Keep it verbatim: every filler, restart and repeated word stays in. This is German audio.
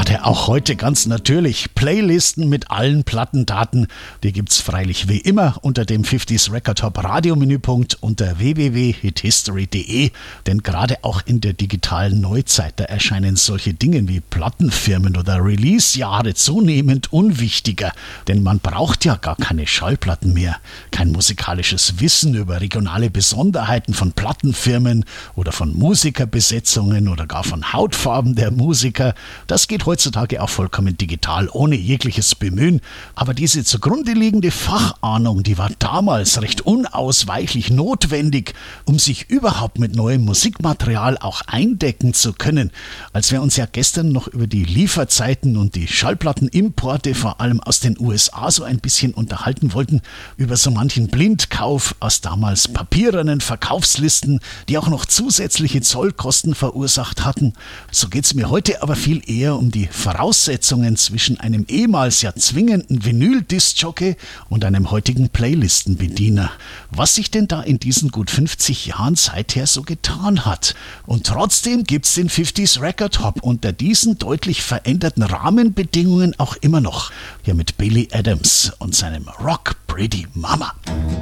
gerade auch heute ganz natürlich Playlisten mit allen Plattendaten. Die gibt's freilich wie immer unter dem fünfziger Record Top Radiomenüpunkt unter w w w punkt hithistory punkt d e. Denn gerade auch in der digitalen Neuzeit, da erscheinen solche Dinge wie Plattenfirmen oder Release-Jahre zunehmend unwichtiger. Denn man braucht ja gar keine Schallplatten mehr. Kein musikalisches Wissen über regionale Besonderheiten von Plattenfirmen oder von Musikerbesetzungen oder gar von Hautfarben der Musiker. Das geht heutzutage auch vollkommen digital, ohne jegliches Bemühen. Aber diese zugrunde liegende Fachahnung, die war damals recht unausweichlich notwendig, um sich überhaupt mit neuem Musikmaterial auch eindecken zu können. Als wir uns ja gestern noch über die Lieferzeiten und die Schallplattenimporte vor allem aus den U S A so ein bisschen unterhalten wollten, über so manchen Blindkauf aus damals papierenen Verkaufslisten, die auch noch zusätzliche Zollkosten verursacht hatten. So geht es mir heute aber viel eher um die Voraussetzungen zwischen einem ehemals ja zwingenden Vinyl-Disc-Jockey und einem heutigen Playlistenbediener. Was sich denn da in diesen gut fünfzig Jahren seither so getan hat. Und trotzdem gibt's den fünfziger Record Top unter diesen deutlich veränderten Rahmenbedingungen auch immer noch. Hier mit Billy Adams und seinem Rock Pretty Mama.